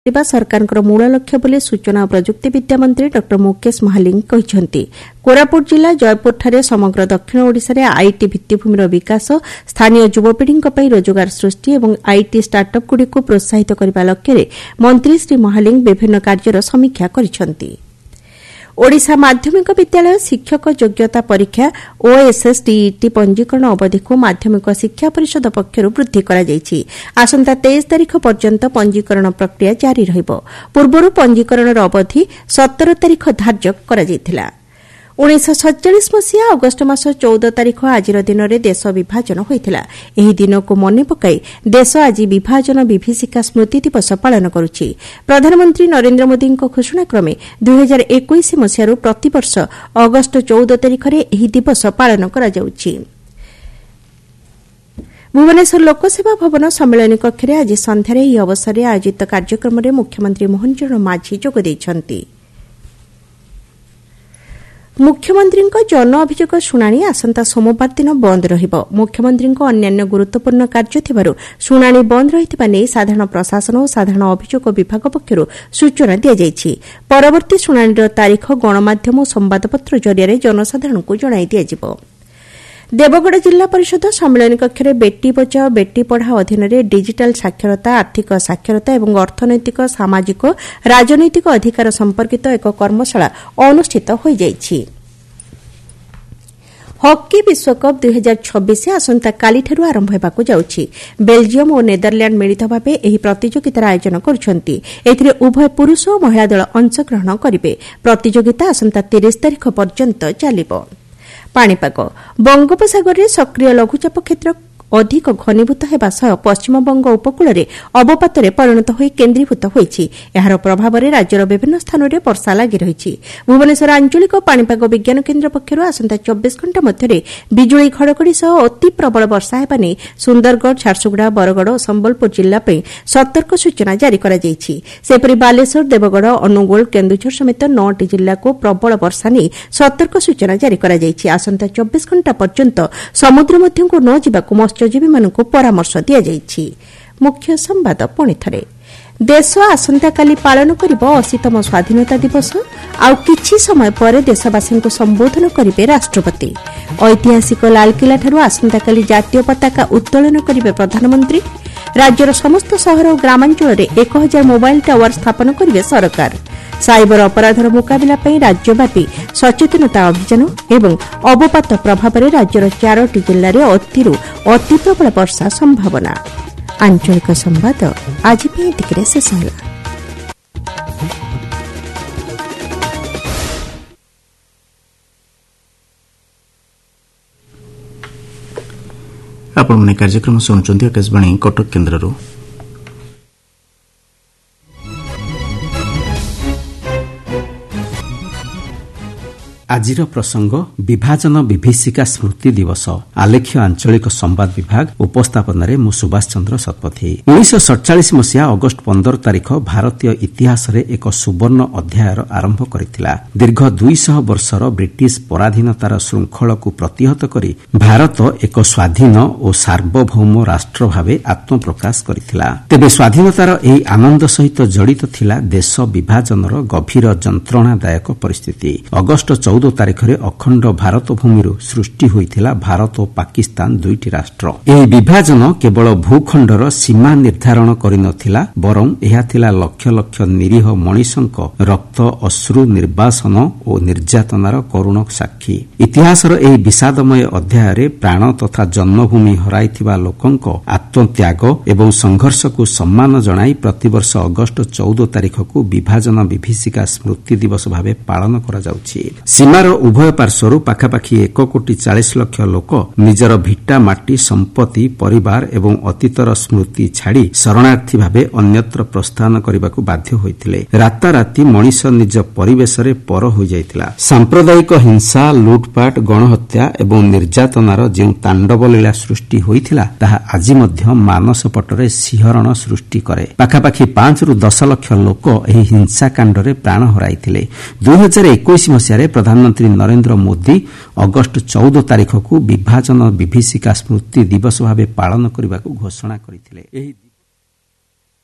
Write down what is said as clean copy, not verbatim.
सरकारଙ୍କର ମୂଳ ଲକ୍ଷ୍ୟ ବୋଲି ସୂଚନା ଓ ପ୍ରଯୁକ୍ତି ବିଦ୍ୟା ମନ୍ତ୍ରୀ ଡ ମୁକେଶ ମହାଲିକ କହିଛନ୍ତି। କୋରାପୁଟ ଜିଲ୍ଲା ଜୟପୁରଠାରେ ସମଗ୍ର ଦକ୍ଷିଣ ଓଡ଼ିଶାରେ ଆଇଟି ଭିତ୍ତିଭୂମିର ବିକାଶ, ସ୍ଥାନୀୟ ଯୁବପିଢ଼ିଙ୍କ ପାଇଁ ରୋଜଗାର ସୃଷ୍ଟି ଏବଂ ଆଇଟି ଷ୍ଟାର୍ଟଅପ୍ଗୁଡ଼ିକୁ ପ୍ରୋତ୍ସାହିତ କରିବା ଲକ୍ଷ୍ୟରେ ମନ୍ତ୍ରୀ ଶ୍ରୀ ମହାଲିକ ବିଭିନ୍ନ କାର୍ଯ୍ୟର ସମୀକ୍ଷା କରିଛନ୍ତି। ଓଡ଼ିଶା ମାଧ୍ୟମିକ ବିଦ୍ୟାଳୟ ଶିକ୍ଷକ ଯୋଗ୍ୟତା ପରୀକ୍ଷା ଓଏସ୍ଏସ୍ଡିଇଟି ପଞ୍ଜୀକରଣ ଅବଧିକୁ ମାଧ୍ୟମିକ ଶିକ୍ଷା ପରିଷଦ ପକ୍ଷରୁ ବୃଦ୍ଧି କରାଯାଇଛି। ଆସନ୍ତା 23 ତାରିଖ ପର୍ଯ୍ୟନ୍ତ ପଞ୍ଜୀକରଣ ପ୍ରକ୍ରିୟା ଜାରି ରହିବ। ପୂର୍ବରୁ ପଞ୍ଜୀକରଣର ଅବଧି 17 ତାରିଖ ଧାର୍ଯ୍ୟ କରାଯାଇଥିଲା। 1947 ମସିହା ଅଗଷ୍ଟ ମାସ 14 ତାରିଖ ଆଜିର ଦିନରେ ଦେଶ ବିଭାଜନ ହୋଇଥିଲା। ଏହି ଦିନକୁ ମନେ ପକାଇ ଦେଶ ଆଜି ବିଭାଜନ ବିଭୀଷିକା ସ୍ମୃତି ଦିବସ ପାଳନ କରୁଛି। ପ୍ରଧାନମନ୍ତ୍ରୀ ନରେନ୍ଦ୍ର ମୋଦିଙ୍କ ଘୋଷଣା କ୍ରମେ 2021 ମସିହାରୁ ପ୍ରତିବର୍ଷ ଅଗଷ୍ଟ 14 ତାରିଖରେ ଏହି ଦିବସ ପାଳନ କରାଯାଉଛି। ଭୁବନେଶ୍ୱର ଲୋକସେବା ଭବନ ସମ୍ମିଳନୀ କକ୍ଷରେ ଆଜି ସନ୍ଧ୍ୟାରେ ଏହି ଅବସରରେ ଆୟୋଜିତ କାର୍ଯ୍ୟକ୍ରମରେ ମୁଖ୍ୟମନ୍ତ୍ରୀ ମୋହନ ଚରଣ ମାଝୀ ଯୋଗ ଦେଇଛନ୍ତି। ମୁଖ୍ୟମନ୍ତ୍ରୀଙ୍କ ଜନ ଅଭିଯୋଗ ଶୁଣାଣି ଆସନ୍ତା ସୋମବାର ଦିନ ବନ୍ଦ ରହିବ। ମୁଖ୍ୟମନ୍ତ୍ରୀଙ୍କ ଅନ୍ୟାନ୍ୟ ଗୁରୁତ୍ୱପୂର୍ଣ୍ଣ କାର୍ଯ୍ୟ ଥିବାରୁ ଶୁଣାଣି ବନ୍ଦ ରହିଥିବା ନେଇ ସାଧାରଣ ପ୍ରଶାସନ ଓ ସାଧାରଣ ଅଭିଯୋଗ ବିଭାଗ ପକ୍ଷରୁ ସୂଚନା ଦିଆଯାଇଛି। ପରବର୍ତ୍ତୀ ଶୁଣାଣିର ତାରିଖ ଗଣମାଧ୍ୟମ ଓ ସମ୍ବାଦପତ୍ର ଜରିଆରେ ଜନସାଧାରଣଙ୍କୁ ଜଣାଇ ଦିଆଯିବ। ଦେବଗଡ଼ ଜିଲ୍ଲା ପରିଷଦ ସମ୍ମିଳନୀ କକ୍ଷରେ ବେଟି ବଚାଓ ବେଟି ପଢ଼ାଓ ଅଧୀନରେ ଡିଜିଟାଲ ସାକ୍ଷରତା, ଆର୍ଥିକ ସାକ୍ଷରତା ଏବଂ ଅର୍ଥନୈତିକ, ସାମାଜିକ, ରାଜନୈତିକ ଅଧିକାର ସମ୍ପର୍କିତ ଏକ କର୍ମଶାଳା ଅନୁଷ୍ଠିତ ହୋଇଯାଇଛି। ହକି ବିଶ୍ୱକପ୍ 2026 ଆସନ୍ତାକାଲିଠାରୁ ଆରମ୍ଭ ହେବାକୁ ଯାଉଛି। ବେଲ୍ଜିୟମ ଓ ନେଦରଲ୍ୟାଣ୍ଡ ମିଳିତ ଭାବେ ଏହି ପ୍ରତିଯୋଗିତାର ଆୟୋଜନ କରୁଛନ୍ତି। ଏଥିରେ ଉଭୟ ପୁରୁଷ ଓ ମହିଳା ଦଳ ଅଂଶଗ୍ରହଣ କରିବେ। ପ୍ରତିଯୋଗିତା ଆସନ୍ତା 30 ତାରିଖ ପର୍ଯ୍ୟନ୍ତ ଚାଲିବ। ପାଣିପାଗ ବଙ୍ଗୋପସାଗରରେ ସକ୍ରିୟ ଲଘୁଚାପ କ୍ଷେତ୍ର ଅଧିକ ଘନୀଭୂତ ହେବା ସହ ପଶ୍ଚିମବଙ୍ଗ ଉପକୂଳରେ ଅବପାତରେ ପରିଣତ ହୋଇ କେନ୍ଦ୍ରୀଭୂତ ହୋଇଛି। ଏହାର ପ୍ରଭାବରେ ରାଜ୍ୟର ବିଭିନ୍ନ ସ୍ଥାନରେ ବର୍ଷା ଲାଗି ରହିଛି। ଭୁବନେଶ୍ୱର ଆଞ୍ଚଳିକ ପାଣିପାଗ ବିଜ୍ଞାନ କେନ୍ଦ୍ର ପକ୍ଷରୁ ଆସନ୍ତା 24 ଘଣ୍ଟା ମଧ୍ୟରେ ବିଜୁଳି ଘଡ଼ଘଡ଼ି ସହ ଅତି ପ୍ରବଳ ବର୍ଷା ହେବା ନେଇ ସୁନ୍ଦରଗଡ଼, ଝାରସୁଗୁଡ଼ା, ବରଗଡ଼ ଓ ସମ୍ବଲପୁର ଜିଲ୍ଲା ପାଇଁ ସତର୍କ ସୂଚନା ଜାରି କରାଯାଇଛି। ସେହିପରି ବାଲେଶ୍ୱର, ଦେବଗଡ଼, ଅନୁଗୁଳ, କେନ୍ଦୁଝର ସମେତ 9ଟି ଜିଲ୍ଲାକୁ ପ୍ରବଳ ବର୍ଷା ନେଇ ସତର୍କ ସୂଚନା ଜାରି କରାଯାଇଛି। ଆସନ୍ତା 24 ଘଣ୍ଟା ପର୍ଯ୍ୟନ୍ତ ସମୁଦ୍ର ମଧ୍ୟକୁ ନ ଯିବାକୁ ମତ୍ସ୍ୟଜୀବୀମାନଙ୍କୁ ପରାମର୍ଶ ଦିଆଯାଇଛି। ମୁଖ୍ୟ ସମ୍ବାଦ ପୁଣିଥରେ। ଦେଶ ଆସନ୍ତାକାଲି ପାଳନ କରିବ 80ତମ ସ୍ୱାଧୀନତା ଦିବସ। ଆଉ କିଛି ସମୟ ପରେ ଦେଶବାସୀଙ୍କୁ ସମ୍ବୋଧନ କରିବେ ରାଷ୍ଟ୍ରପତି। ଐତିହାସିକ ଲାଲକିଲ୍ଲାଠାରୁ ଆସନ୍ତାକାଲି ଜାତୀୟ ପତାକା ଉତ୍ତୋଳନ କରିବେ ପ୍ରଧାନମନ୍ତ୍ରୀ। ରାଜ୍ୟର ସମସ୍ତ ସହର ଓ ଗ୍ରାମାଞ୍ଚଳରେ 1000 ମୋବାଇଲ୍ ଟାୱାର ସ୍ଥାପନ କରିବେ ସରକାର। ସାଇବର ଅପରାଧର ମୁକାବିଲା ପାଇଁ ରାଜ୍ୟବ୍ୟାପୀ ସଚେତନତା ଅଭିଯାନ ଏବଂ ଅବପାତ ପ୍ରଭାବରେ ରାଜ୍ୟର 4ଟି ଜିଲ୍ଲାରେ ଅତିରୁ ଅତି ପ୍ରବଳ ବର୍ଷା ସମ୍ଭାବନା। ଆଞ୍ଚଳିକ ସମ୍ବାଦ ଆଜି ପାଇଁ ଏତିକିରେ ଶେଷ ହେଲା। ଆପଣମାନେ କାର୍ଯ୍ୟକ୍ରମ ଶୁଣୁଛନ୍ତି ଆକାଶବାଣୀ କଟକ କେନ୍ଦ୍ରରୁ। ଆଜିର ପ୍ରସଙ୍ଗ ବିଭାଜନ ବିଭୀଷିକା ସ୍ମୃତି ଦିବସ। ଆଲେଖ୍ୟ ଆଞ୍ଚଳିକ ସମ୍ବାଦ ବିଭାଗ ଉପସ୍ଥାପନାରେ ମୁଁ ସୁଭାଷ ଚନ୍ଦ୍ର ଶତପଥୀ। 1947 ମସିହା ଅଗଷ୍ଟ 15 ତାରିଖ ଭାରତୀୟ ଇତିହାସରେ ଏକ ସୁବର୍ଣ୍ଣ ଅଧ୍ୟାୟର ଆରମ୍ଭ କରିଥିଲା। ଦୀର୍ଘ 200 ବର୍ଷର ବ୍ରିଟିଶ ପରାଧୀନତାର ଶୃଙ୍ଖଳକୁ ପ୍ରତିହତ କରି ଭାରତ ଏକ ସ୍ୱାଧୀନ ଓ ସାର୍ବଭୌମ ରାଷ୍ଟ୍ର ଭାବେ ଆତ୍ମପ୍ରକାଶ କରିଥିଲା। ତେବେ ସ୍ୱାଧୀନତାର ଏହି ଆନନ୍ଦ ସହିତ ଜଡ଼ିତ ଥିଲା ଦେଶ ବିଭାଜନର ଗଭୀର ଯନ୍ତ୍ରଣାଦାୟକ ପରିସ୍ଥିତି। ଅଗଷ୍ଟ 14 ତାରିଖରେ ଅଖଣ୍ଡ ଭାରତ ଭୂମିରୁ ସୃଷ୍ଟି ହୋଇଥିଲା ଭାରତ ଓ ପାକିସ୍ତାନ ଦୁଇଟି ରାଷ୍ଟ୍ର। ଏହି ବିଭାଜନ କେବଳ ଭୂଖଣ୍ଡର ସୀମା ନିର୍ଦ୍ଧାରଣ କରିନଥିଲା, ବରଂ ଏହା ଥିଲା ଲକ୍ଷ ଲକ୍ଷ ନିରୀହ ମଣିଷଙ୍କ ରକ୍ତ, ଅଶ୍ରୁ, ନିର୍ବାସନ ଓ ନିର୍ଯାତନାର କରୁଣ ସାକ୍ଷୀ। ଇତିହାସର ଏହି ବିଷାଦମୟ ଅଧ୍ୟାୟରେ ପ୍ରାଣ ତଥା ଜନ୍ମଭୂମି ହରାଇଥିବା ଲୋକଙ୍କ ଆତ୍ମତ୍ୟାଗ ଏବଂ ସଂଘର୍ଷକୁ ସମ୍ମାନ ଜଣାଇ ପ୍ରତିବର୍ଷ ଅଗଷ୍ଟ 14 ତାରିଖକୁ ବିଭାଜନ ବିଭୀଷିକା ସ୍ମୃତି ଦିବସ ଭାବେ ପାଳନ କରାଯାଉଛି। ସୀମାର ଉଭୟ ପାର୍ଶ୍ୱରୁ ପାଖାପାଖି 1,40,00,000 ଲୋକ ନିଜର ଭିଟା ମାଟି, ସମ୍ପତ୍ତି, ପରିବାର ଏବଂ ଅତୀତର ସ୍ମୃତି ଛାଡ଼ି ଶରଣାର୍ଥୀ ଭାବେ ଅନ୍ୟତ୍ର ପ୍ରସ୍ଥାନ କରିବାକୁ ବାଧ୍ୟ ହୋଇଥିଲେ। ରାତାରାତି ମଣିଷ ନିଜ ପରିବେଶରେ ପର ହୋଇଯାଇଥିଲା। ସାମ୍ପ୍ରଦାୟିକ ହିଂସା, ଲୁଟ୍ପାଟ, ଗଣହତ୍ୟା ଏବଂ ନିର୍ଯାତନାର ଯେଉଁ ତାଣ୍ଡବ ଲୀଳା ସୃଷ୍ଟି ହୋଇଥିଲା ତାହା ଆଜି ମଧ୍ୟ ମାନସ ପଟରେ ଶିହରଣ ସୃଷ୍ଟି କରେ। ପାଖାପାଖି 5ରୁ 10 ଲକ୍ଷ ଲୋକ ଏହି ହିଂସାକାଣ୍ଡରେ ପ୍ରାଣ ହରାଇଥିଲେ। 2021 ମସିହାରେ ପ୍ରଧାନମନ୍ତ୍ରୀ ନରେନ୍ଦ୍ର ମୋଦି ଅଗଷ୍ଟ 14 ତାରିଖକୁ ବିଭାଜନ ବିଭୀଷିକା ସ୍ମୃତି ଦିବସ ଭାବେ ପାଳନ କରିବାକୁ ଘୋଷଣା କରିଥିଲେ।